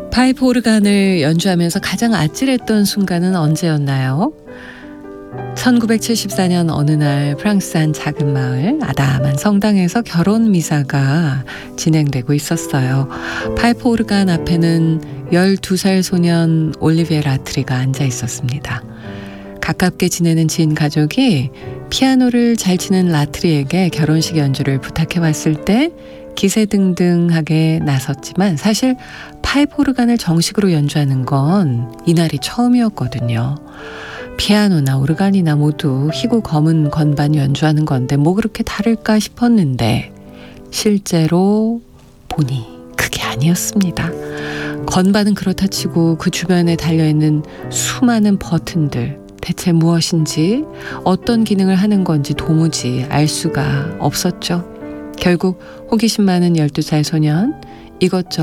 파이프 오르간을 연주하면서 가장 아찔했던 순간은 언제였나요? 1974년 어느 날 프랑스 한 작은 마을 아담한 성당에서 결혼 미사가 진행되고 있었어요. 파이프 오르간 앞에는 12살 소년 올리비에 라트리가 앉아 있었습니다. 가깝게 지내는 지인 가족이 피아노를 잘 치는 라트리에게 결혼식 연주를 부탁해왔을 때 기세등등하게 나섰지만 사실 파이프 오르간을 정식으로 연주하는 건 이날이 처음이었거든요. 피아노나 오르간이나 모두 희고 검은 건반 연주하는 건데 뭐 그렇게 다를까 싶었는데 실제로 보니 그게 아니었습니다. 건반은 그렇다 치고 그 주변에 달려있는 수많은 버튼들 대체 무엇인지 어떤 기능을 하는 건지 도무지 알 수가 없었죠. 결국 호기심 많은 12살 소년 이것저것